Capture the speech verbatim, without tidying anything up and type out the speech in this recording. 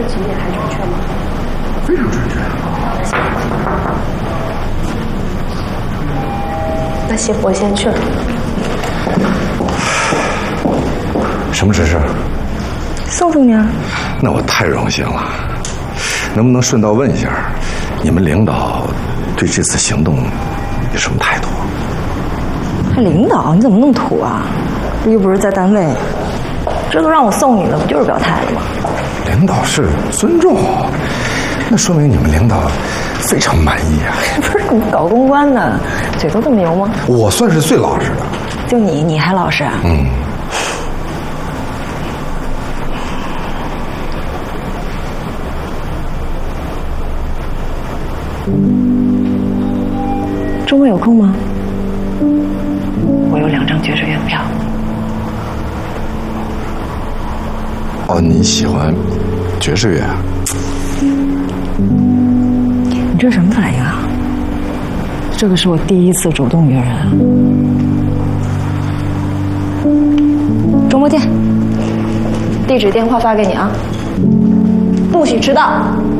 这几点还准确吗？ 非常准确。 那行，我先去了。 什么指示？ 送送你啊。 那我太荣幸了。能不能顺道问一下，你们领导对这次行动有什么态度？ 还领导？你怎么那么土啊？又不是在单位，这都让我送你了，不就是表态了吗？ 领导是尊重，那说明你们领导非常满意啊。 不是你搞公关的，嘴都这么油吗？ 我算是最老实的。 就你，你还老实啊？ 嗯。 周末有空吗？我有两张爵士乐票。 哦，你喜欢爵士乐啊？ 你这什么反应啊？这个是我第一次主动约人。周末见，地址电话发给你啊，不许迟到。